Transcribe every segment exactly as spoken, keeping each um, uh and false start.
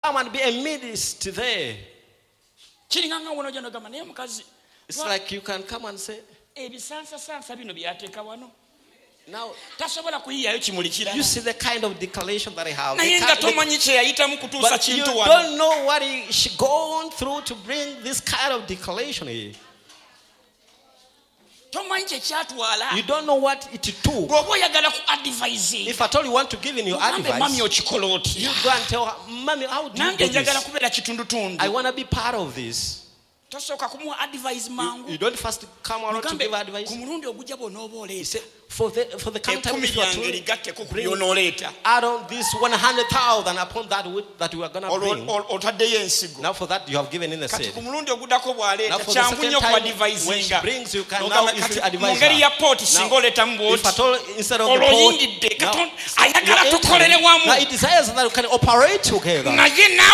come and be a minister there. It's like you can come and say, now, you see the kind of declaration that I have. But you don't know what he's gone through to bring this kind of declaration here. You don't know what it took. If at all you want to give in your advice, you go and tell her, Mommy, how do you do this? I want to be part of this. You, you don't first come out to give advice. For the, for the counter which you are to bring out of this one hundred thousand upon that that we are going to bring. Now for that you have given in the seed. Now for the second time when she brings you can now issue advice. Now if at all instead of the report, now, now it desires that you can operate together. But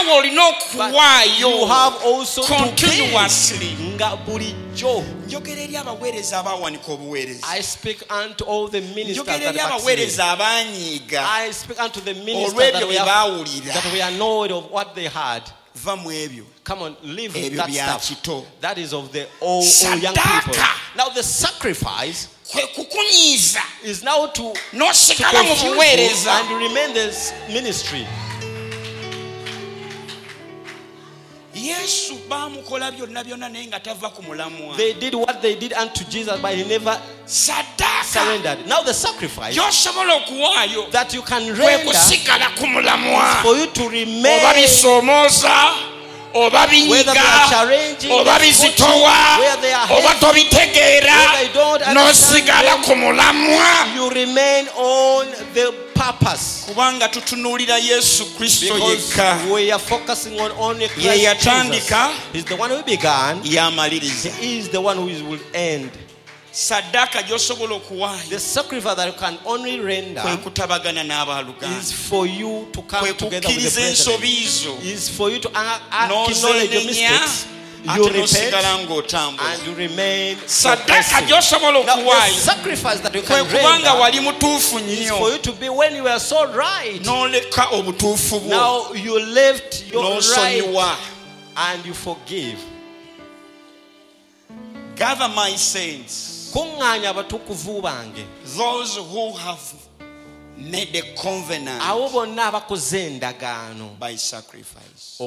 you have also continuously. I speak unto all the ministers that I speak unto the ministers that we, are, that we are annoyed of what they had. Come on, live with that stuff. That is of the old, old young people. Now the sacrifice is now to, to confuse and remain this ministry. They did what they did unto Jesus, but he never surrendered. Now the sacrifice that you can render is for you to remain, whether they are challenging, whether they are hating, whether they don't understand them, you remain on the purpose. Because we are focusing on only Christ Jesus. He's the one who began. He is the one who will end. The sacrifice that you can only render is for you to come together with the brethren. Is for you to acknowledge your mistakes. You repent and you remain progressive. Now the sacrifice that you can render is for you to be when you are so right. Now you left your right and you forgive. Gather my saints, those who have made a covenant by sacrifice.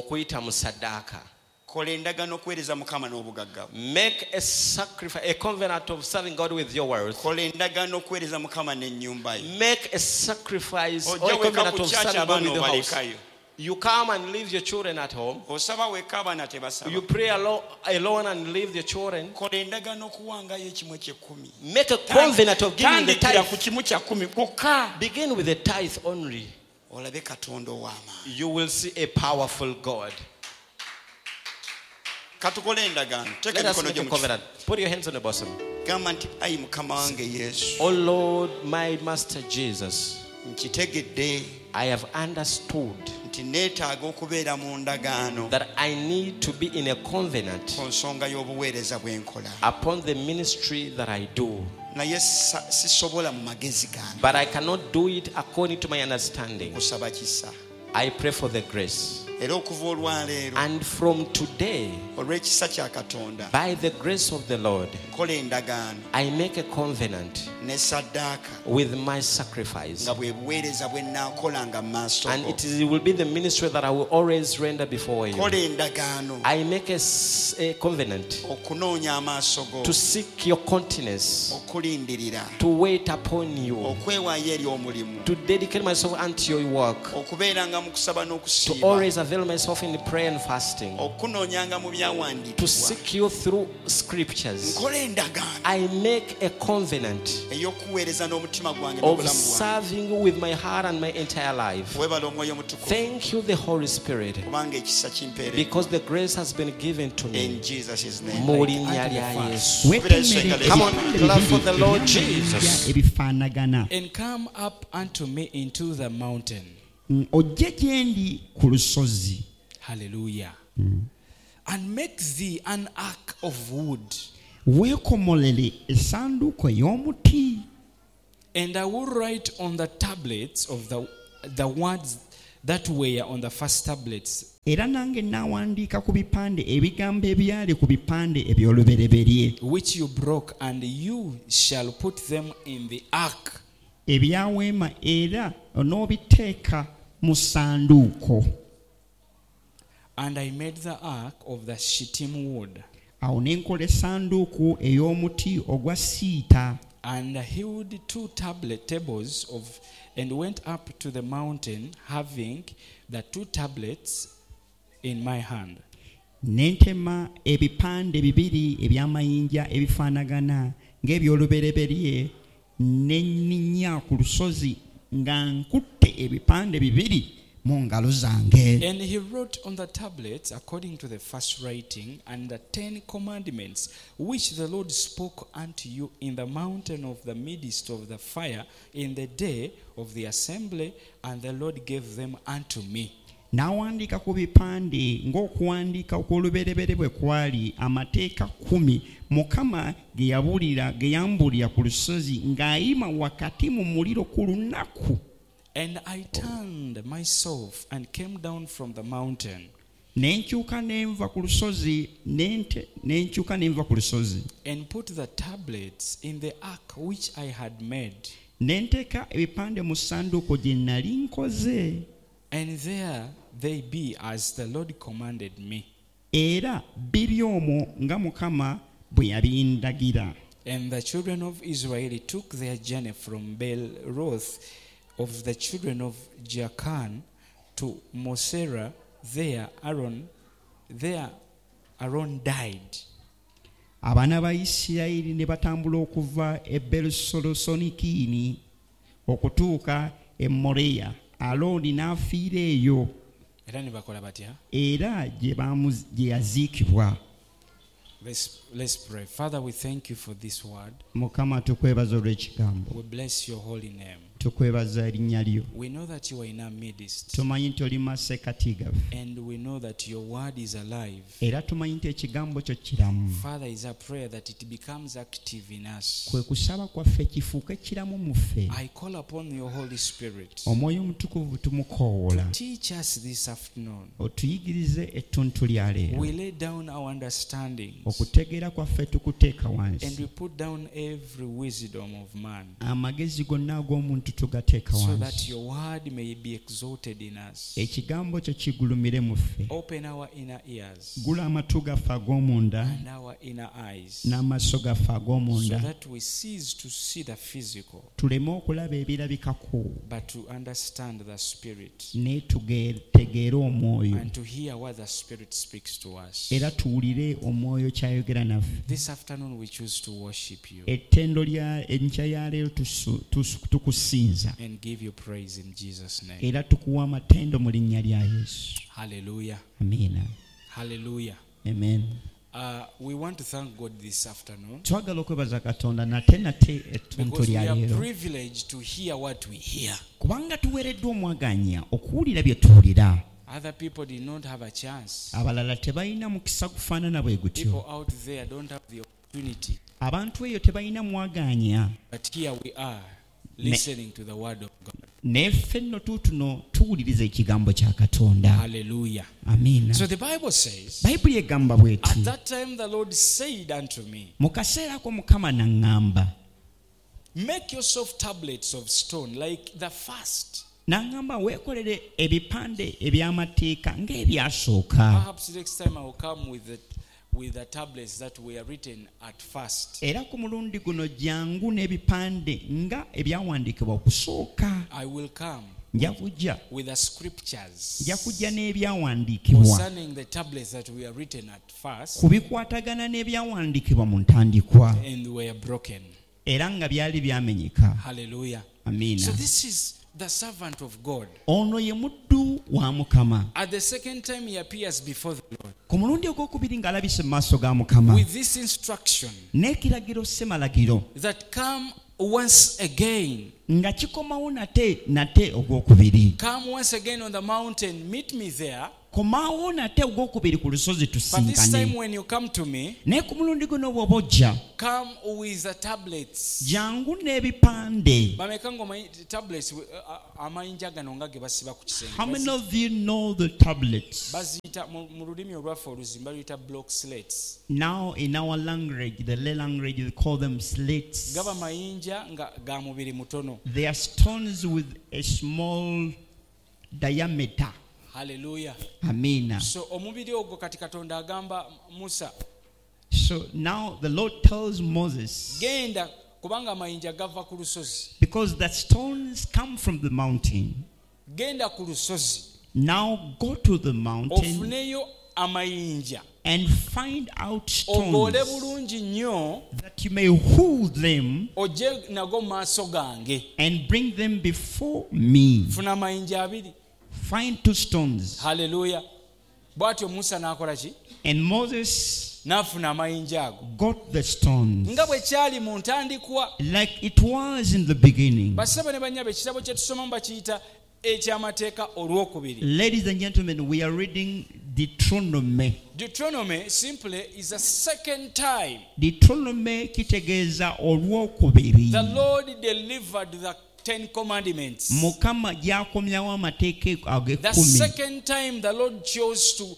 Make a sacrifice, a covenant of serving God with your words. Make a sacrifice or a covenant of serving God with your house. You come and leave your children at home. You pray alone, alone and leave your children. Make a covenant of giving the tithe. Begin with the tithe only. You will see a powerful God. Let us make a covenant. Put your hands on the bosom. Oh Lord, my Master Jesus, I have understood that I need to be in a covenant upon the ministry that I do. But I cannot do it according to my understanding. I pray for the grace. And from today, by the grace of the Lord, I make a covenant with my sacrifice. And it will be the ministry that I will always render before you. I make a, a covenant to seek your countenance, to wait upon you, to dedicate myself unto your work, to always avail myself in prayer and fasting, to seek you through scriptures. I make a covenant of serving you with my heart and my entire life. Thank you, the Holy Spirit, because the grace has been given to me. In Jesus' name. Come on, clap for the Lord Jesus. And come up unto me into the mountain. Hallelujah. Mm. And make thee an ark of wood. And I will write on the tablets of the, the words that were on the first tablets. Era nange nawandiika ku bipande ebigambo ebyali ku bipande eby'olubereberye. Which you broke, and you shall put them in the ark. Ebyaweema era onoobiteeka mu ssanduuko. And I made the ark of the shittim wood. Awo ne nkola essanduuku ey'omuti ogwa siita. And hewed two tablet tables of, and went up to the mountain, having the two tablets in my hand. Nentema ebipande bibiri eby'amayinja ebifaanagana ng'eby'olubereberye ne nninnya ku lusozi nga nkutte ebipande bibiri mu ngalo zange. And he wrote on the tablets according to the first writing, and the ten commandments which the Lord spoke unto you in the mountain of the midst of the fire in the day of the assembly, and the Lord gave them unto me. N'awandiika ku bipande ng'okuwandiika okw'olubereberye bwe kwali amateeka kumi Mukama ge yabuulira ge yambuulira ku lusozi ng'ayima wakati mu muliro ku lunaku. And I turned myself and came down from the mountain. Nenkyuka nenva ku lusozi nente nenkyuka nenva ku lusozi. And put the tablets in the ark which I had made. Nenteka ebipande mu ssanduuko gye nali nkoze. And there they be as the Lord commanded me. Era biri omwo nga Mukama bwe yabindagira. And the children of Israel took their journey from Beeroth of the children of Jaakan to Mosera. There Aaron, there Aaron died. Abaana ba Isirayiri ne batambula okuva e Beerusonikiini okutuuka e Moreya. Alooni n'afiira eyo. Era ne bakola batya? Era gye yaziikibwa. Let's, let's pray. Father, we thank you for this word. Mukama tukwebaza olw'ekigambo. We bless your holy name. Tukwebaza erinnya lyo. We know that you are in our midst. Tumanyi nti oli masekkati gaffe. And we know that your word is alive. Era tumanyi nti ekigambo kyo kiramu. Father, is a prayer that it becomes active in us. Kwe kusaba kwaffe kifuuke kiramu mu ffe. I call upon your Holy Spirit. Omwoyo omutukuvu tumukoowoola. Teach us this afternoon. Otuyigirize ettuntu lya leero. We lay down our understanding. Okutegeera kwaffe tukuteeka wansi. And we put down every wisdom of man. Amagezi gonna ag'omuntu tugateeka wansi. So that your word may be exalted in us. Ekigambo kyo kigulumire mu ffe. Open our inner ears. Gula amatu gaffe ag'omunda. And our inner eyes. N'amaaso gaffe ag'omunda. So that we cease to see the physical. Tuleme okulaba ebirabikako. But to understand the spirit. Ne tugeere omwoyo. And to hear what the spirit speaks to us. Era tuwulire omwoyo kyayogera naffe. This afternoon we choose to worship you. Ettendo lya enkya ya leero tukusinza. And give you praise in Jesus' name. Era tukuwa amatendo mu linnya lya Yesu. Hallelujah. Amina. Hallelujah. Amen. Uh, we want to thank God this afternoon. Twagala okwebaza Katonda nate nate ettuntu lya leero. Because we are privileged to hear what we hear. Kubanga tuweereddwa omwaganya okuwulira bye tuwulira. Other people did not have a chance. Abalala tebalina mukisa gufaanana bwe gutyo. People out there don't have the opportunity. Abantu eyo tebalina mwaganya. But here we are listening to the word of God. Neffe nno tuutuno tuwuliriza ekigambo kya Katonda. Hallelujah. Amina. So the Bible says, Bayibuli egamba bw'eti. at that time the Lord said unto me, mu kaseera ako Mukama n'aŋŋamba, make yourself tablets of stone like the first. N'aŋŋamba weekolere ebipande eby'amateeka ng'ebyasooka. Perhaps next time I will come with the with the tablets that were written at first. Era ku mulundi guno jangu n'ebipande nga ebyawandiikibwa okusooka. I will come nja kujja with the scriptures nja kujja n'ebyawandiikibwa concerning the tablets that were written at first ku bikwatagana n'ebyawandiikibwa mu ntandikwa and were broken. Era nga byali byamenyeka. Hallelujah. Amina. So this is the servant of God. Ono ye muddu wa Mukama. At the second time he appears before the Lord Ku mulundi ogwokubiri ng'alabise mu maaso ga Mukama with this instruction n'ekiragiro ssemalagiro that come once again nga kikomawo nate nate ogwokubiri. Come once again on the mountain, meet me there. Komawo nate ogwokubiri ku lusozi But this time tusinkane. when you come to me, Naye ku mulundi guno bw'oba ojja, come with the tablets. jangu n'ebipande. Bameka ngo my tablets uh, uh, amayinja gano nga ge basiba ku kisenge. How many of you know the tablets? Baziyita mu mu lulimi olwaffe oluzimba luyita block slates. Now in our language, the Lay language, we call them slates. Gaba mayinja nga ga mubiri mutono. They are stones with a small diameter. Hallelujah. Amen. So omubiri ogwo kati Katonda agamba Musa, So now the Lord tells Moses, genda kubanga amayinja gava ku lusozi. because the stones come from the mountain, Genda ku lusozi. now go to the mountain Ofuneyo amayinja. and find out Ogole stones bulungi nnyo that you may hold them ojje nago maaso gange. and bring them before me. Funa amayinja abiri. Find two stones. Hallelujah. Bwatyo Musa n'akola ki? And Moses N'afuna amayinja ago. got the stones Nga bwe kyali mu ntandikwa. like it was in the beginning. Basaba ne banyabe ekitabo kye tusoma mu bakiyita eky'amateeka olwokubiri. Ladies and gentlemen, we are reading Deuteronomy. Deuteronomy simply is a second time Deuteronomy kitegeeza olwokubiri. the Lord delivered the Ten Commandments. Mukama gyakomyawo amateeka The ag'ekkumi. second time the Lord chose to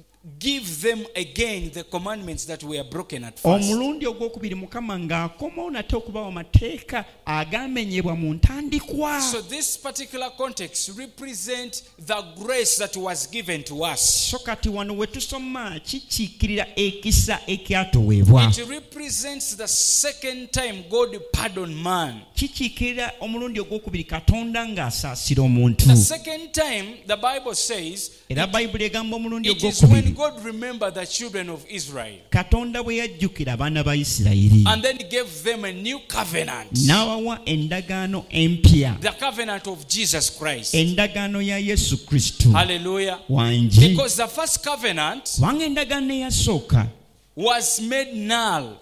give them again the commandments that were broken at first. Omulundi ogwokubiri Mukama ng'akomawo nate okubawo amateeka agamenyebwa mu ntandikwa. So this particular context represents the grace that was given to us. So kati wano we tusoma kikiikirira ekisa ekyatoweebwa. It represents the second time God pardoned man. Kikiikirira omulundi ogwokubiri Katonda ng'asaasira omuntu. The second time the Bible says Era Bayibuli egamba omulundi it is when ogwokubiri God remembered the children of Israel Katonda bwe yajjukira abaana ba Isirayiri and then gave them a new covenant. n'abawa endagaano empya, The covenant of Jesus Christ. endagaano ya Yesu Kristo Hallelujah. wangi. Because the first covenant Kubanga endagaano eyasooka was made null.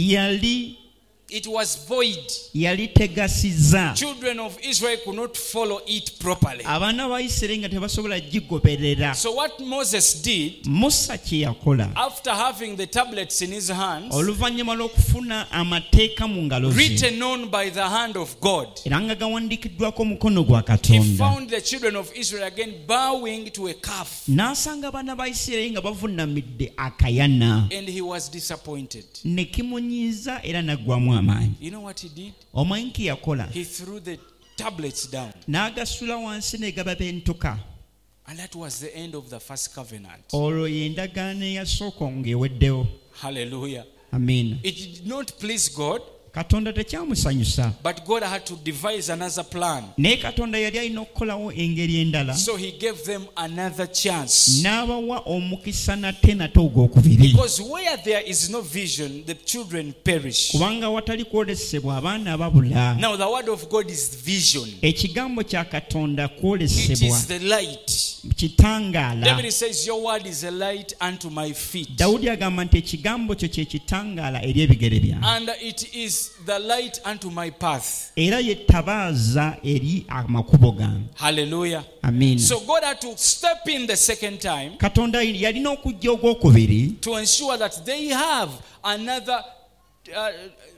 yali It was void. yali tegasiza. Children of Israel could not follow it properly. Abaana ba Isirayiri nga tebasobola gigoberera. So what Moses did, Musa kye yakola after having the tablets in his hands, oluvannyuma lw'okufuna amateeka mu ngalo ze written on by the hand of God, era nga gawandiikiddwako omukono gwa he Katonda, found the children of Israel again bowing to a calf, n'asanga abaana ba Isirayiri nga bavuunamidde akayana, and he was disappointed. ne kimunyiiza era n'aggwamu amaanyi. You know what he did? Omanyi ki yakola? He threw the tablets down. N'agasula wansi ne gaba bentuka. And that was the end of the first covenant. Olwo y'endagaano eyasooka ng'eweddewo. Hallelujah. Amiina. It did not please God, Katonda tekyamusanyusa. but God had to devise another plan. Naye Katonda yali alina okukolawo engeri endala. So he gave them another chance. N'abawa omukisa nate nate ogwokubiri. Because where there is no vision, the children perish. Kubanga watali kwolesebwa abaana babula. Now the word of God is vision. Ekigambo kya Katonda It kwolesebwa is the light. kitangaala. David says, your word is a light unto my feet. Dawudi agamba nti ekigambo kyo kye kitangaala eri ebigere byange. And it is the light unto my path. Era ye ttabaaza eri amakubo gange. Hallelujah. Amiina. So God had to step in the second time Katonda yalina okujja ogwokubiri to ensure that they have another uh,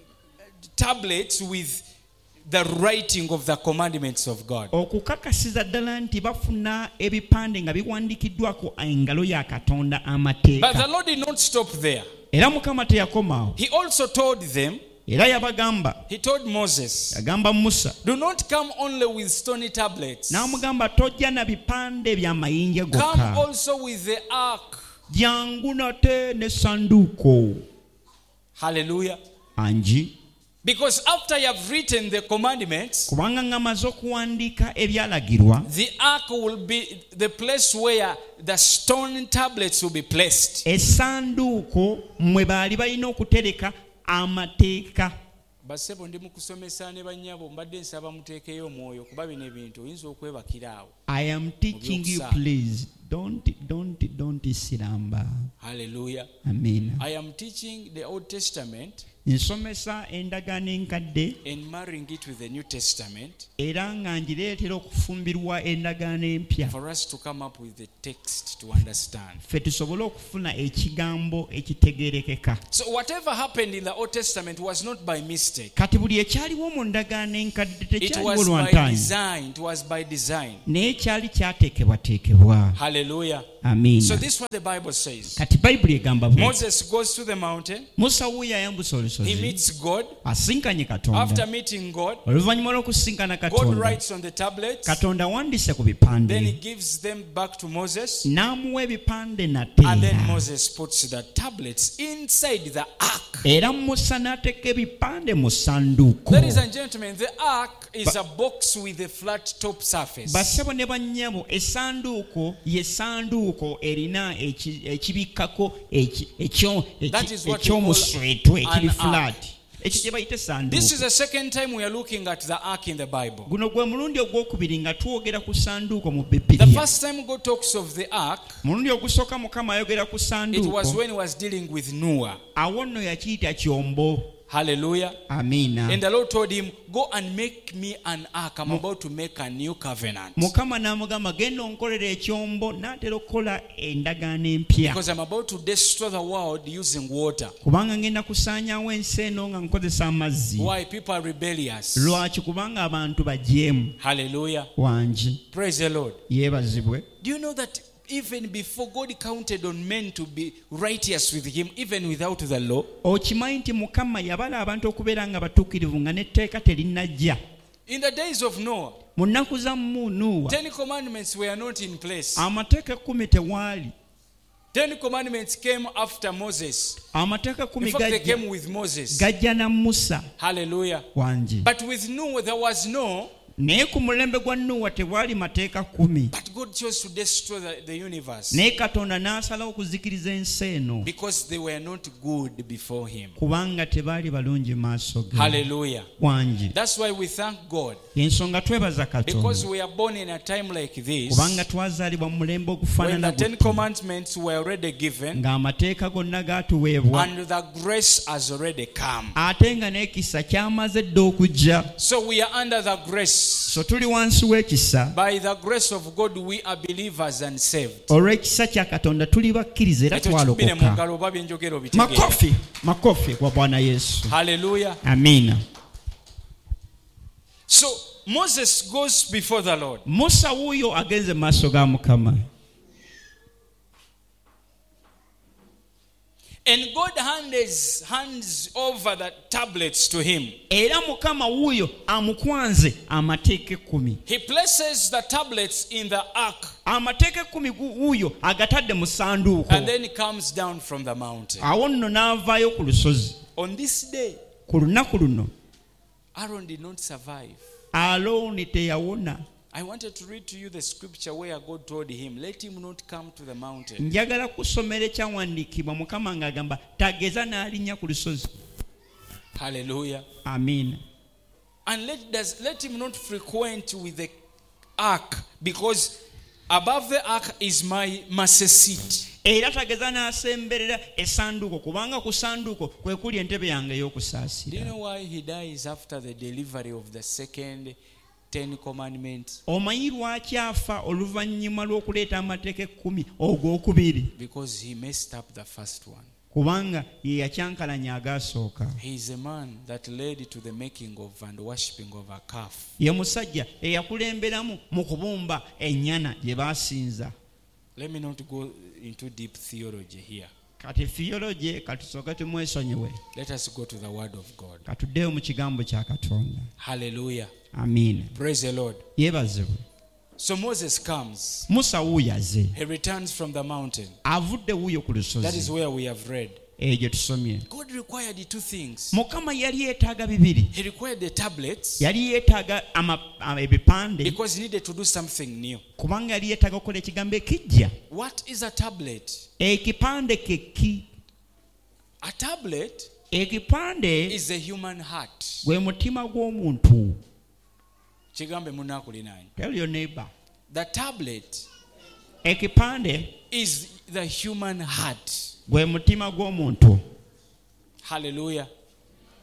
tablets with the writing of the commandments of God. okukakasiza ddala nti bafuna ebipande nga biwandiikiddwako engalo ya Katonda amateeka. But the Lord did not stop there. Era Mukama teyakomaawo. He also told them, Era yabagamba, he told Moses, yagamba Musa, do not come only with stony tablets. n'amugamba tojja na bipande bya mayinja Come gokka. also with the ark. Jangu nate ne sanduuko. Hallelujah. Angi. Because after you have written the commandments, Kubanga ngamaze okuwandiika ebyalagirwa, the ark will be the place where the stone tablets will be placed. essanduuko mwe baali balina okutereka amateeka. Basebo ndi mukusomesa ne bannyabo mbadde nsaba muteekeyo omwoyo kuba bino ebintu oyinza okwebakira awo. I am teaching you, please. Don't, don't, don't siramba. Hallelujah. Amen. I am teaching the Old Testament. nsomesa endagaano enkadde and marrying it with the New Testament era nga ngireetera okufumbirwa endagaano empya for us to come up with the text to understand. ffe tusobole okufuna ekigambo ekitegeerekeka. So whatever happened in the Old Testament was not by mistake. Kati buli ekyaliwo mu ndagaano enkadde It tekyaliwo was by lwantaanyi design. It was by design. naye kyali kyateekebwateekebwa. Hallelujah. Amiina. So this is what the Bible says. Kati bayibuli egamba bwe Moses goes to the mountain. musa wuuyo ayambusa He olusozi meets God. asinkanye After katonda meeting God, oluvannyuma lw'okusinkana God katonda writes on the tablets. katonda awandise ku Then he bipande gives them back to Moses. n'amuwa ebipande And then nateera Moses puts the tablets inside the ark. era musa n'ateeka ebipande mu ssanduuko. Ladies and gentlemen, the ark is a box with a flat top surface. bassebo ne bannyabo essanduuko ye ssanduuko erina eki- ekibikkako eki- ekyo- eki- That is what we call ekyomuswetwe ekiri an flat ekyo kye bayita This is essanduuko. the second time we are looking at the ark in the Bible. guno gwe mulundi ogwokubiri nga twogera ku ssanduuko mu The bibiliya. first time God talks of the ark, mulundi ogusooka mukama ayogera ku it was ssanduuko when he was dealing with Noah. awo nno yakiyita kyombo. Hallelujah. amiina. And the Lord told him, go and make me an ark. I'm about to make a new covenant. mukama n'amugamba genda onkolera ekyombo n'atera okukola endagaano empya Because I'm about to destroy the world using water. kubanga ngenda kusaanyaawo ensi eno nga nkozesa amazzi. Why? People are rebellious. lwaki? kubanga abantu bajeemu. Hallelujah. wangi Praise the Lord. yeebazibwe. Do you know that even before God counted on men to be righteous with him, even without the law, okimanyi nti mukama yabala abantu okubeera nga batuukirivu nga n'etteeka terinajja. in the days of Noah, mu nnaku za Nuuwa Ten Commandments were not in place. amateeka kkumi tewaali. Ten Commandments came after Moses. amateeka In kkumi fact, they gajja came with Moses. gajja na Musa. Hallelujah. wangi. But with Noah, there was no, naye ku mulembe gwa Nuuwa tewaali mateeka kkumi. but God chose to destroy the, the universe naye katonda n'asalawo okuzikiriza ensi eno because they were not good before him. kubanga tebaali balungi mu maaso ge. Hallelujah. wangi. That's why we thank God, ensonga twebaza because katonda we are born in a time like this, kubanga twazaalibwa mu mulembe when ogufaanana the Ten gutyo, Commandments were already given ng'amateeka gonna gaatuweebwa and the grace has already come. ate nga n'ekisa kyamaze dda okujja. So we are under the grace. so tuli wansi w'ekisa. By the grace of God, we are believers and saved. olw'ekisa kya katonda tuli bakkiriza era Ekyo kibbire mu twalokoka. ngalo oba byenjogera obitegeera. makofi makofi kwa bwana yesu. Hallelujah. amiina. So Moses goes before the Lord. musa wuuyo agenze mu maaso ga mukama. And God hands, hands over the tablets to him. era mukama wuuyo amukwanze amateeka ekkumi. He places the tablets in the ark amateeka ekkumi gu- wuuyo agatadde mu ssanduuko. and then he comes down from the mountain. awo nno n'avaayo ku lusozi. On this day, ku lunaku luno Aaron did not survive. alooni teyawona. I wanted to read to you the scripture where God told him, let him not come to the mountain. njagala kusomera ekyawandiikibwa mukama ng'agamba tageza n'alinnya ku lusozi. Hallelujah. amiina. And let, does, let him not frequent with the ark, because above the ark is my mercy seat. era tageza n'asemberera essanduuko kubanga ku ssanduuko kwe kuli entebe yange Do you ey'okusaasira. know why he dies after the delivery of the second Ten Commandments? omanyi lwaki afa oluvannyuma lw'okuleeta amateeka ekkumi ogwokubiri? Because he messed up the first one. kubanga ye yakyankalanya agaasooka. He is a man that led to the making of and worshipping of a calf. ye musajja eyakulemberamu mu kubumba ennyana gye baasinza. Let me not go into deep theology here. kati theology katusooke tumwesonyiwe. Let us go to the word of God. katuddeyo mu kigambo kya katonda. Hallelujah. amiina. Praise the Lord. yeebazibwe. So Moses comes. musa wuuyo aze. He returns from the mountain. avudde wuuyo ku That is lusozi. where we have read. eyo gye tusomye. God required two things. mukama yali yeetaaga bibiri. He required the tablets yali yeetaaga ama- ama- ebipande because he needed to do something new. kubanga yali yeetaaga okukola ekigambo ekijja. What is a tablet? ekipande keki. A tablet ekipande is the human heart. gwe mutima gw'omuntu. Kigambe munakulinanyi. Tell your neighbor. The tablet ekipande is the human heart. gwe mutima gw'omuntu. Hallelujah.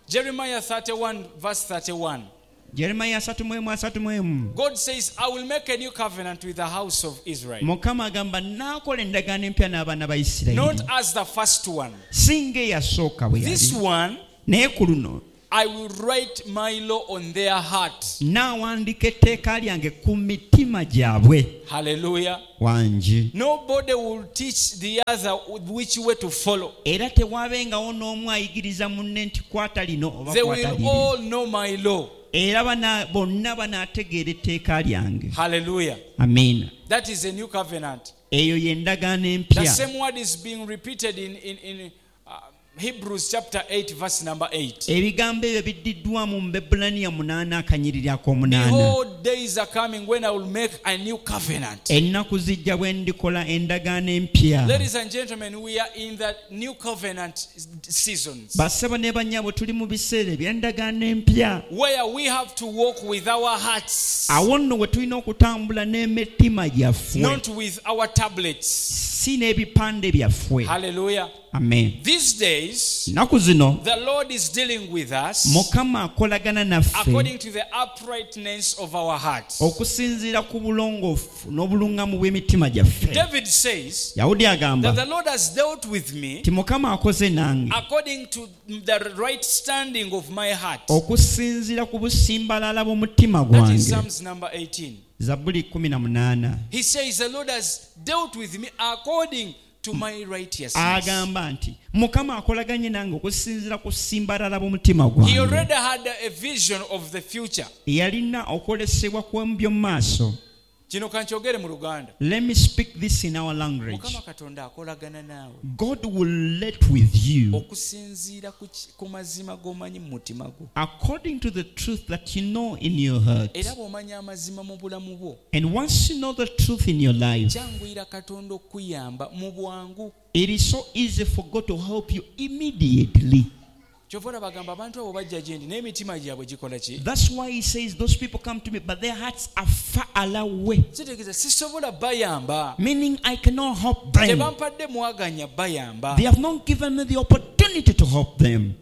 Jeremiah thirty-one verse thirty-one. Jeremiah thirty-one verse thirty-one. God says, I will make a new covenant with the house of Israel. Mukama agamba nakola endagaano empya n'abaana ba Isirayiri. Not as the first one. Singa eyasooka bwe yali. This one, naye ku luno, I will write my law on their heart. N'awandiika etteeka lyange ku mitima gyabwe. Hallelujah. Wangi. Nobody will teach the other which way to follow. Era tewaabengawo n'omu ayigiriza munne nti kwata lino oba They kwata will lino. all know my law. Era bana bonna banaategeera etteeka lyange. Hallelujah. Amiina. That is a new covenant. Eyo ye ndagaano The empya. same word is being repeated in, in, in uh, Hebrews chapter eight verse number eight. Ebigambo ebyo biddiddwamu mu Bebulaniya munaana akanyiriri ak'omunaana. Behold, days are coming when I will make a new covenant. Ennaku zijja bwe ndikola endagaano empya. Ladies and gentlemen, we are in the new covenant seasons. Bassebo ne bannyabo tuli mu biseera eby'endagaano empya. Where we have to walk with our hearts. Awo nno we tulina okutambula n'emitima gyaffe. Not with our tablets. Si n'ebipande byaffe. Hallelujah. Amen. These days, Nnaku zino the Lord is dealing with us Mukama akolagana naffe according to the uprightness of our hearts. okusinziira ku bulongoofu n'obuluŋŋamu bw'emitima gyaffe. David says Yawudi that agamba the Lord has dealt with me ti Mukama akoze nange according to the right standing of my heart. okusinziira ku busimbalala bw'omutima That is gwange. Psalms number eighteen. Zabbuli kumi na munaana. He says the Lord has dealt with me according to my righteousness. Agamba nti Mukama akolaganye nange okusinziira ku simbalala bw'omutima He gwange. already had a vision of the future. Yalina okwolesebwa kw'omu by'omu maaso. Kino kankyogere mu Luganda. Let me speak this in our language. Mukama Katonda akolagana naawe God will let with you okusinziira ku ki- ku mazima g'omanyi mu mutima gwo. according to the truth that you know in your heart. Era bw'omanya amazima mu bulamu bwo, And once you know the truth in your life, kyanguyira Katonda okuyamba mu bwangu. it is so easy for God to help you immediately. Kyova olabagamba abantu abo bajja gye ndi n'emitima gyabwe gikola ki? That's why he says those people come to me, but their hearts are far away. Kitegeeza sisobola bayamba. Meaning I cannot help them. Tebampadde mwaganya bayamba. They have not given me the opportunity to help them.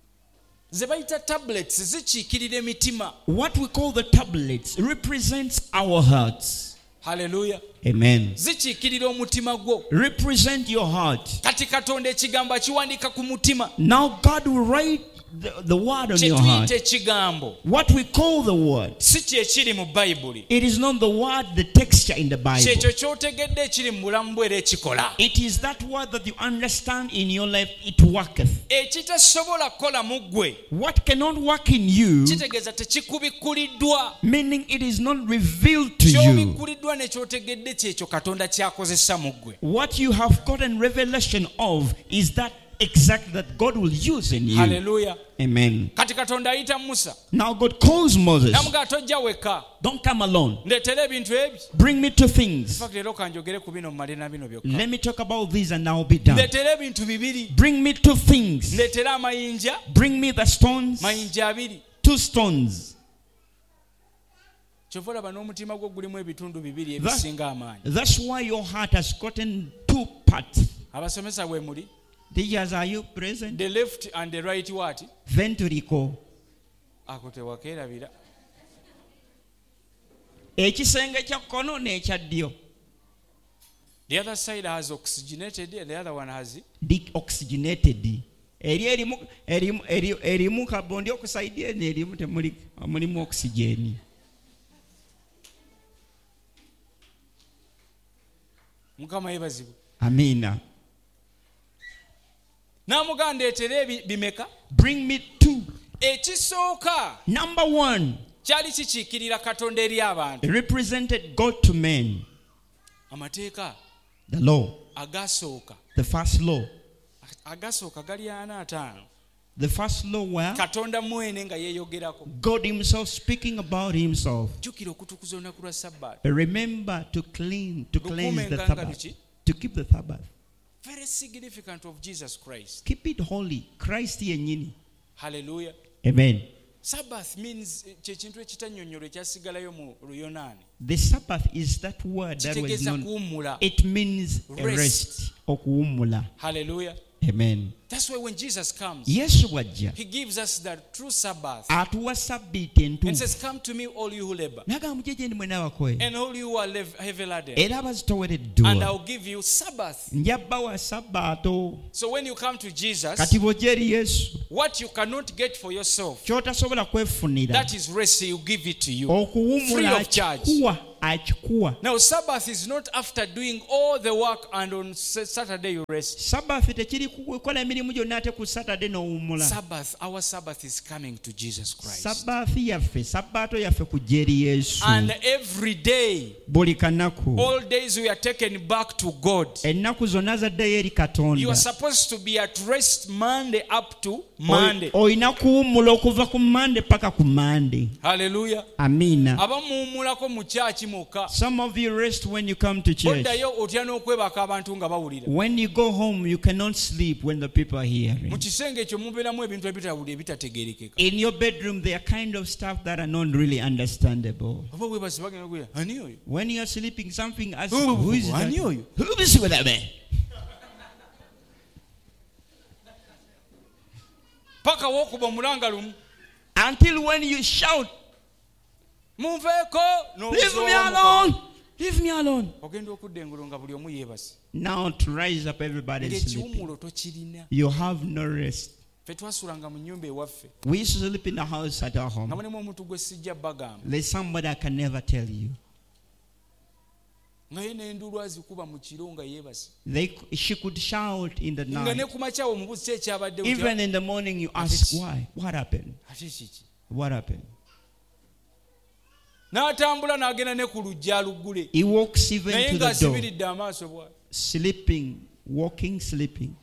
Ze bayita tablets zikiikirira emitima. What we call the tablets represents our hearts. Hallelujah. Amen. Zikiikirira omutima gwo. Represent your heart. Kati Katonda ekigambo akiwandiika ku mutima. Now God will write the, the word on Kye your heart. tuyita ekigambo What we call the word. si kye kiri mu Bayibuli. It is not the word, the texture in the Bible. Kyekyo ky'otegedde ekiri mu bulamu bwo era ekikola. It is that word that you understand in your life, it worketh. Ekitasobola kukola mu ggwe What cannot work in you, kitegeeza tekikubikkuliddwa. meaning it is not revealed to you. Ky'obikkuliddwa ne ky'otegedde kyekyo Katonda ky'akozesa mu ggwe. What you have gotten revelation of is that exact that God will use in you. Hallelujah. Amen. Kati Katonda ayita Musa. Now God calls Moses. Namugamba tojja wekka. Don't come alone. Ndeetera ebintu ebi. Bring me two things. Fakti leero kanjogere ku bino mmale na bino byokka. Let me talk about these and I'll be done. Ndeetera ebintu bibiri. Bring me two things. Ndeetera amayinja. Bring me the stones. Mayinja abiri. Two stones. Kyova olaba n'omutima gwo gulimu ebitundu bibiri That- ebisinga amaanyi. That's why your heart has gotten two parts. Abasomesa bwe muli. Teachers, are you present? The left and the right what? Ventricle. Ako tewakeerabira. Ekisenge kya kkono n'ekya ddyo. The other side has oxygenated and the other one has Deoxygenated. Eri erimu erimu eri- erimu carbon dioxide n'erimu temuli mulimu oxygen. Mukama yeebazibwe. Amina. N'amugamba ndeetera ebi- bimeka. Bring me two. Ekisooka Number one, kyali kikiikirira Katonda eri abantu. it represented God to men. Amateeka The law. agasooka The first law. agasooka gali ana ataano. The first law where Katonda mwene nga yeeyogerako. God himself speaking about himself. Jjukira okutukuza olunaku lwa Sabbaati. Remember to clean, to cleanse the Lukumenga Sabbath. luki? To keep the Sabbath. Very significant of Jesus Christ. Keep it holy. Christ yennyini. Hallelujah. Amen. Sabbath means eh, kye kintu ekitannyonnyola ekyasigalayo mu Luyonaani. The Sabbath is that word that was Kitegeeza known. kuwummula. It means a Rest. rest. Okuwummula. Hallelujah. Amen. That's why when Jesus comes, Yesu bw'ajja he gives us the true Sabbath atuwa sabbiiti and entuufu says, come to me all you who labor n'agamba mujje gye ndi mwenna abakoye and all you who are lev- heavy laden, era abazitowereddwa and I'll give you Sabbath. nja bbawa sabbaato. So when you come to Jesus, Kati bw'ojja eri Yesu what you cannot get for yourself, ky'otasobola kwefunira that is rest, he'll give it to you. okuwummula Free of charge. akikuwa akikuwa. Now, Sabbath is not after doing all the work and on Sa- Saturday you rest. sabbath tekiri kukola emirimu gyonna ate ku Saturday n'owummula. Sabbath, our Sabbath is coming to Jesus Christ. Sabbathi yaffe sabbaato yaffe kujja eri Yesu. And every day, buli kanaku all days we are taken back to God. ennaku zonna zaddayo eri You are Katonda. supposed to be at rest Monday up to Monday. Olina kuwummula okuva ku Monday paka ku Monday. Hallelujah. Amiina. Abamuwummulako mu kyaki mwokka. Some of you rest when you come to church. Oddayo otya n'okwebaka abantu nga bawulira. When you go home, you cannot sleep when the people are Mu hearing. kisenge ekyo mubeeramu ebintu ebitawulira ebitategeerekeka. In your bedroom, there are kind of stuff that are not really understandable. Oba weebase bagenda kugira, ani oyo? When you are sleeping, something as Oh, who is that? ani oyo? Who is with that man? Paka w'okuba omulanga lumu. Until when you shout, Munveeko leave me alone, leave me alone. Ogenda okudda engulu nga buli omu yeebase. Now to rise up, everybody is sleeping. Ng'ekiwummulo tokirina. You have no rest. Ffe twasuulanga mu nnyumba ewaffe. We used to sleep in the house at our Nga home. mulimu omuntu gwe sijja bagamba. There's somebody I can never tell you. Nga ye n'enduulu azikuba mu kiro nga yeebase. They, she could shout in the Nga night. ne ku makya omubuzi ki ekyabadde Even in the morning, you ask why. What happened? ate kiki? What happened? N'atambula n'agenda ne ku lujja aluggule. He walks even Naye to the door, ng'asibiridde amaaso bw'ati. sleeping, walking, sleeping.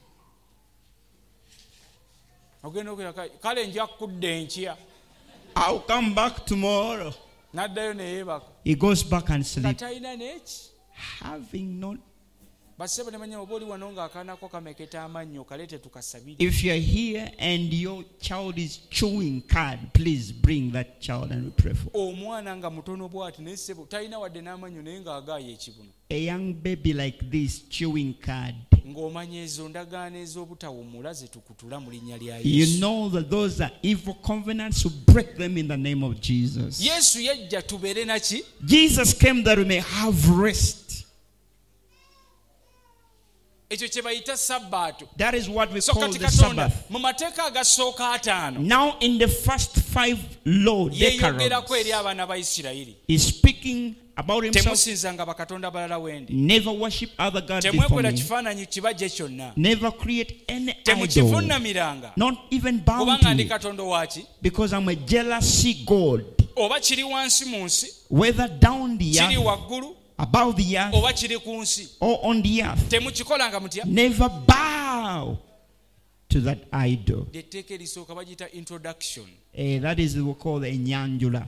Ogenda okira kale nja kudda enkya. I'll come back tomorrow. N'addayo ne yeebaka. He goes back and sleeps, Katalina n'eki. having not. Bassebo ne manya oba oli wano ng'akaanako kameketa amannyo kaleete tukasabire. If you're here and your child is chewing card, please bring that child and we pray for. Omwana nga mutono bw'ati naye ssebo talina wadde n'amannyo naye ng'agaayo ekibuno. A young baby like this chewing card. Ng'omanya ezo ndagaano ez'obutawummula ze tukutula mu linnya lya You Yesu. know that those are evil covenants, to break them in the name of Jesus. Yesu yajja tubeere naki? Jesus came that we may have rest. Ekyo kye bayita sabbaato. That is what we So call kati the Katonda Sabbath. mu mateeka agasooka ataano Now in the first five law yeeyogerako eri decalogues, abaana ba Isirayiri. he's speaking about himself. Temusinzanga bakatonda balala wendi. Never worship other gods before Temwekola me. kifaananyi kibajje kyonna. Never create any idol. Temukivuunamiranga. Not even bow Kubanga to ndi me. katonda waaki? Because I'm a jealousy God. Oba kiri wansi mu nsi, Whether down the kiri earth, waggulu, above the earth, oba kiri ku nsi. or on the earth. Temukikolanga mutya? Never bow to that idol. Etteeka erisooka bagiyita introduction. Eh, that is what we call the enyanjula.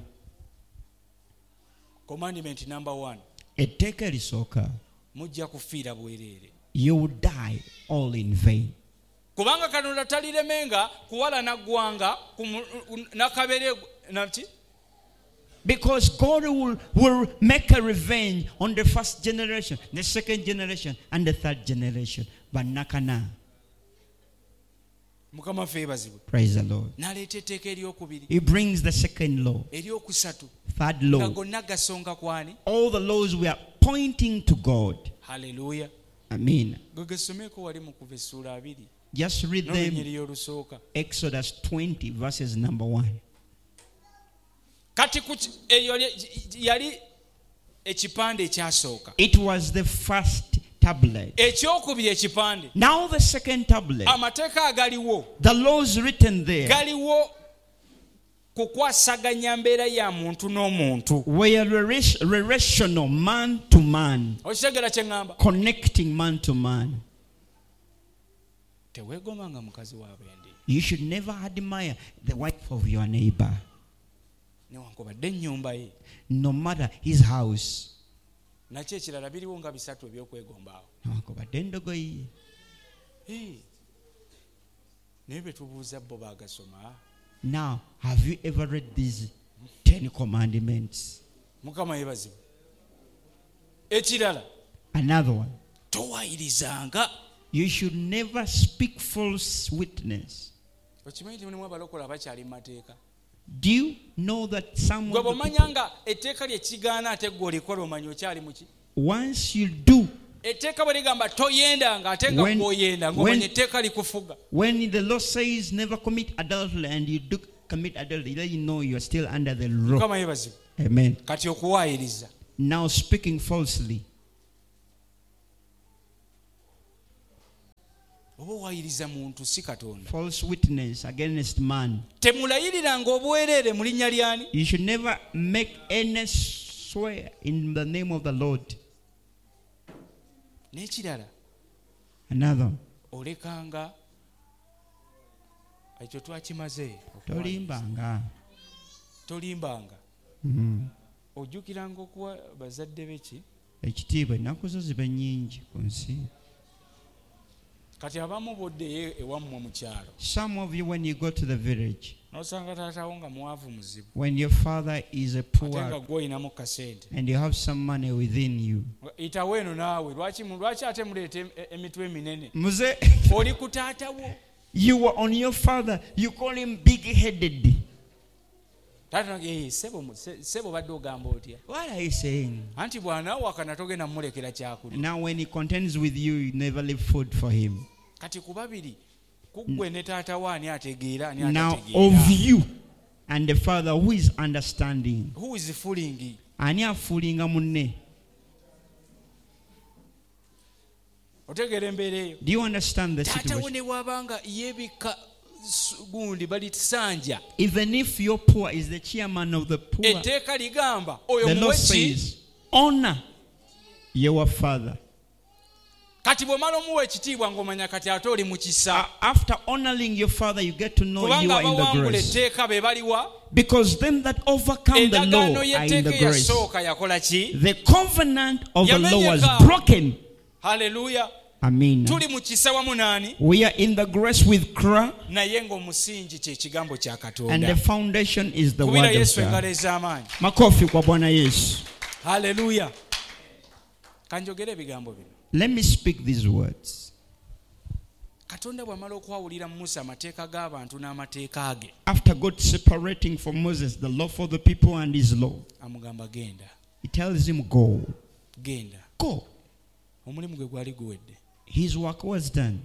Commandment number one. Etteeka erisooka, Mujja kufiira bwereere. you will die all in vain. Kubanga Katonda taliremenga kuwala naggwanga nakabere naki? Because God will, will make a revenge on the first generation, the second generation, and the third generation. But nakana. Mukama ffe yeebazibwe. Praise the Lord. N'aleeta etteeka eryokubiri, He brings the second law, eryokusatu, third nga law. gonna gasonga kwani? All the laws were pointing to God. Haleluya. Amen. Gwe gesomeko wali mu kuva essuula abiri Just read n'olunyiri them. olusooka. Exodus twenty, verses number one. Kati ku ki- eyo yali- yali ekipande ekyasooka. It was the first tablet. Ekyokubiri ekipande. Now the second tablet, Amateeka agaliwo the laws written there galiwo kukwasaganya mbeera ya muntu n'omuntu. were rela- relational, man to man, Okitegera kye ŋŋamba? connecting man to man. Teweegomanga mukazi wa bendi You should never admire the wife of your neighbor, newankubadde ennyumba ye. no matter his house. Nakyo ekirala biriwo nga bisatu ebyokwegombaawo. newankubadde endogoyi ye. Hey. Naye be tubuuza bo baagasoma. Now, have you ever read these Ten Commandments? Mukama yeebazibwe. Ekirala Another one. towayirizanga You should never speak false witness. Do you know that some of the people, once you do, when, when, when the law says never commit adultery and you do commit adultery, then you know you are still under the law. Amen. Now speaking falsely. False witness against man. You should never make any swear in the name of the Lord. Another. Tolimbanga. Tolimbanga. Ojukiranga okuwa bazadde beki ekitiibwa ennaku zo ziba nnyingi ku nsi. Kati abamu bodde ewammwe mu kyalo. Some of you, when you go to the village, n'osanga taatawo nga muwavu muzibu, when your father is a poor ate nga gw'olinamu kasente, and you have some money within you, itawo eno naawe lwaki lwaki ate muleeta emitwe eminene muze oli ku taatawo. You were on your father, you call him big-headed. What are you saying? Now when he contends with you, you never leave food for him. Now of you and the father, who is understanding? Who is fooling? Ani fooling munne? Do you understand the situation? Even if your poor is the chairman of the poor, the Lord says, honor your father. Uh, after honoring your father, you get to know you are in the grace. Because them that overcome the law are in the grace. The covenant of the law was broken. Hallelujah. Amen. We are in the grace with Christ, and the foundation is the word of God. Makofi kwa Bwana Yesu. Hallelujah. Let me speak these words. After God separating from Moses the law for the people and his law, he tells him, go. Go. His work was done.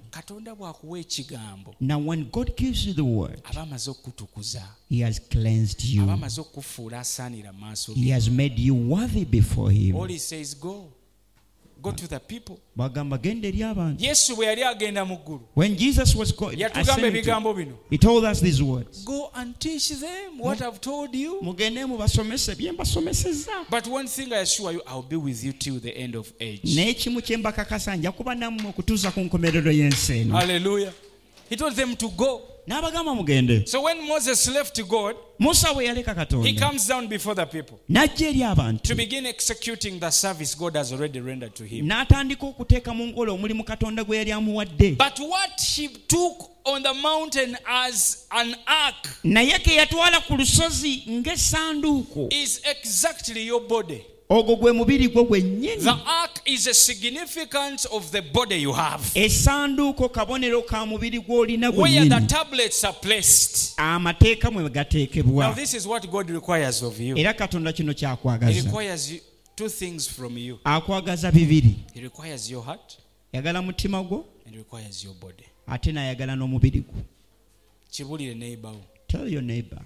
Now when God gives you the word, he has cleansed you. He has made you worthy before him. All he says, go. Go to the people. When Jesus was going, he told us these words. Go and teach them what I've told you. But one thing I assure you, I'll be with you till the end of age. Hallelujah. He told them to go. So when Moses left God, he comes down before the people to begin executing the service God has already rendered to him. But what he took on the mountain as an ark is exactly your body. The ark is a significance of the body you have, where the tablets are placed. Now this is what God requires of you. He requires you two things from you. He requires your heart and he requires your body. Tell your neighbor.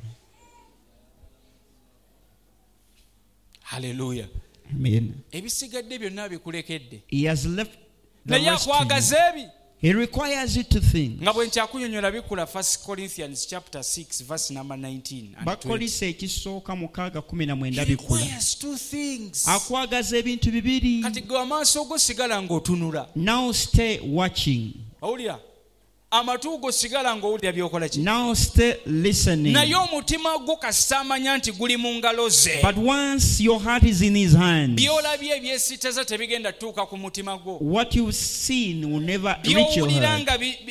Hallelujah. Amen. He has left the rest to you. He requires you to think. First Corinthians chapter six verse number nineteen and twenty. He requires two things. Now stay watching. Now stay listening. But once your heart is in his hands, what you've seen will never reach your heart.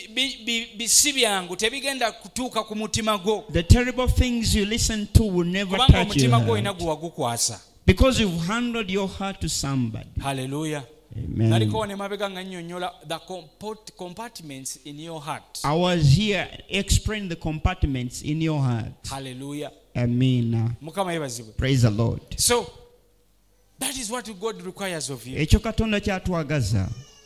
The terrible things you listen to will never touch your heart, because you've handed your heart to somebody. Hallelujah. Amen. The compartments in your heart. I was here explaining the compartments in your heart. Hallelujah. Amen. Praise the Lord. So that is what God requires of you. The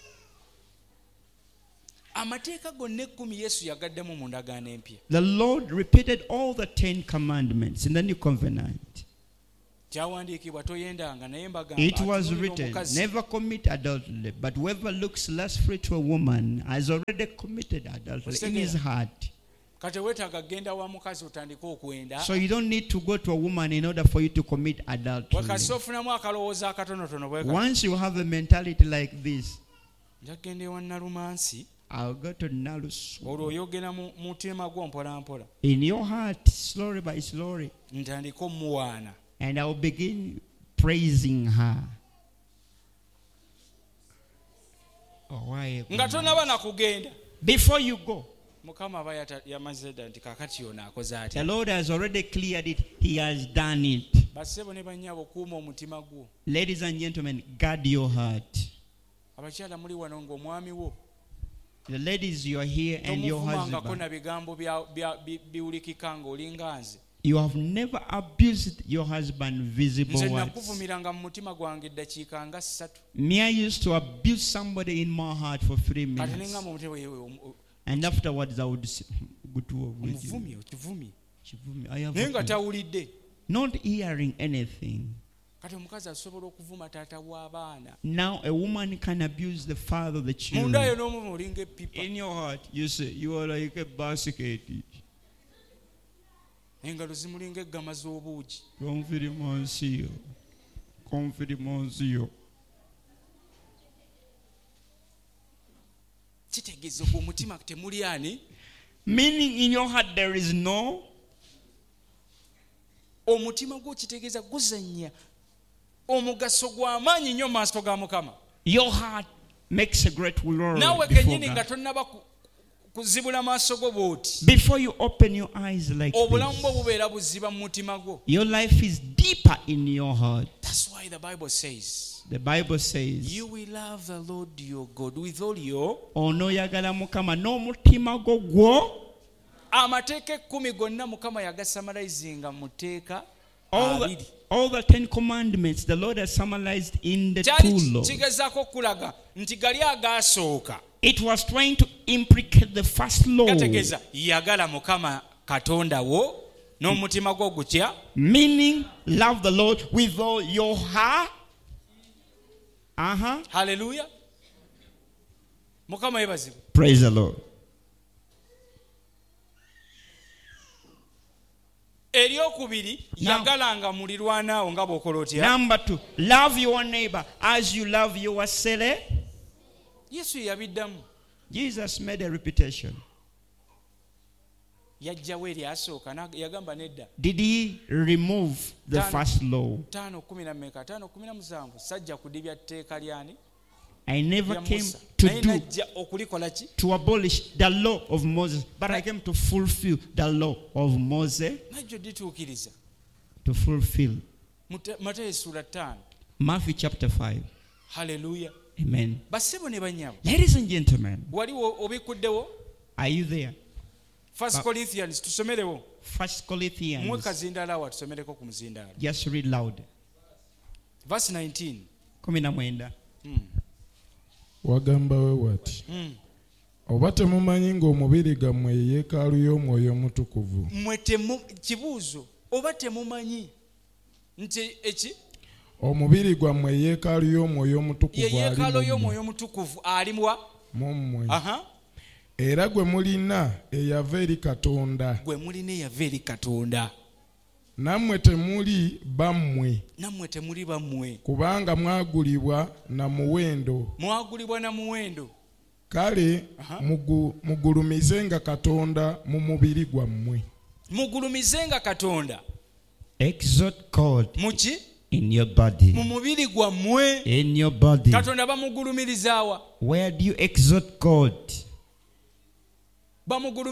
Lord repeated all the Ten Commandments in the New Covenant. It was written, never commit adultery, but whoever looks lustfully to a woman has already committed adultery in his heart. So you don't need to go to a woman in order for you to commit adultery. Once you have a mentality like this, I'll go to Nalus. In your heart, slowly by slowly. And I'll begin praising her. Oh, why? Before you go, the Lord has already cleared it. He has done it. Ladies and gentlemen, guard your heart. The ladies, you are here and your husband. You have never abused your husband visible words. Me, I used to abuse somebody in my heart for three minutes. And afterwards I would say, I have not hearing anything. Now a woman can abuse the father of the children. In your heart, you say, you are like a basket. Confirmation. Confirmation. Meaning in your heart there is no. Your heart makes a great glory before God. Before you open your eyes like this, your life is deeper in your heart. That's why the Bible says, the Bible says, you will love the Lord your God with all your all the, all the Ten Commandments the Lord has summarized in the two laws. It was trying to implicate the first law. Meaning, love the Lord with all your heart. Uh-huh. Hallelujah. Praise the Lord. Number two, love your neighbor as you love yourself. Jesus made a reputation. Did he remove the first law? I never came to do, to abolish the law of Moses, but I came to fulfill the law of Moses. To fulfill. Matthew chapter five. Hallelujah. Amen. Ladies and gentlemen, are you there? First Corinthians, First Corinthians. Just read loud. Verse nineteen. Mm. Wagamba we wati. Oba temumanyi ng'omubiri gammwe yeekaalu y'omwoyo omutukuvu. Mmwe temu kibuuzo. Oba temumanyi nti eki omubiri gwammwe yeekaalu y'omwoyo omutukuvu yeekaalu y'omwoyo omutukuvu alimuwa mu mmwe. Aha. Era gwe mulina eyava eri Katonda. Gwe mulina eyava eri Katonda. Nammwe temuli bammwe. Nammwe temuli bammwe. Kubanga mwagulibwa na muwendo. Mwagulibwa na muwendo. Kale mugu, mugulumizenga Katonda mu mubiri gwammwe. Mugulumizenga Katonda. Exalt God. Muki? In your body. Mu mubiri gwammwe. In your body. Katonda bamugulumirizawa. Where do you exalt God?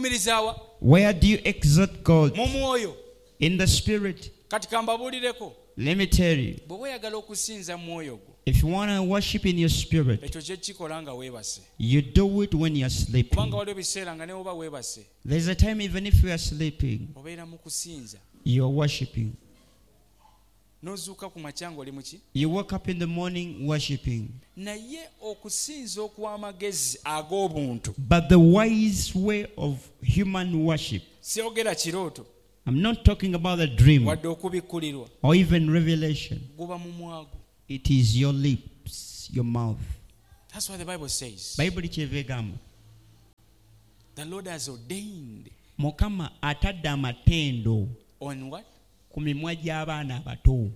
Bamugulumirizawa. Where do you exalt God? Mu mwoyo. In the spirit. Katika mbabulireko. Let me tell you, bw'oba oyagala okusinza mu mwoyo gwo, if you want to worship in your spirit, ekyo kye kikola nga weebase. you do it when you're sleeping. Kubanga waliwo ebiseera nga ne oba weebase, There's a time even if you are sleeping, obeera mu kusinza. you're worshiping. N'ozuuka ku makya ng'oli mu ki? You wake up in the morning worshiping. Naye okusinza okw'amagezi ag'obuntu, But the wise way of human worship, siyogera kirooto I'm not talking about a dream wadde okubikkulirwa, or even revelation. guba mu mwago. It is your lips, your mouth. That's what the Bible says. Bible kyeva egamba. The Lord has ordained Mukama atadde amatendo on what? ku mimwa gy'abaana abato.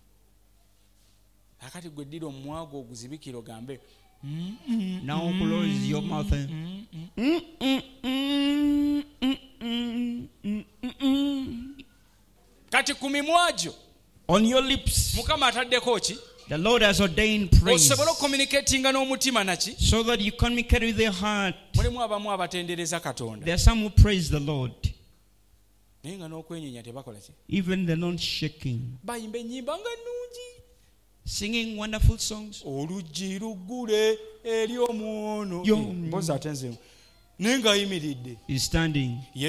Akati gwe ddira omwago oguzibikira ogambe. Now close your mouth. and- Mm, mm, mm, mm, mm, mm, mm, mm. Kati ku mimwa gyo On your lips, Mukama ataddeko ki? the Lord has ordained praise Osobole okommunikatinga n'omutima naki? so that you communicate with your heart. Mulimu abamu abatendereza Katonda. There are some who praise the Lord, Naye nga n'okwenyeenya tebakola ki? even they're not shaking, Bayimba ennyimba nga nnungi. singing wonderful songs. Oluggi luggule eri omwono. Yo. Mpozi ate nze naye ng'ayimiridde. He's standing.